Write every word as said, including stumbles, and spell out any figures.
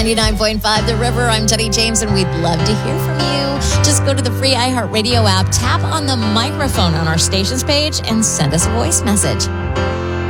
ninety-nine point five The River. I'm Jenny James, and we'd love to hear from you. Just go to the free iHeartRadio app, tap on the microphone on our stations page, and send us a voice message.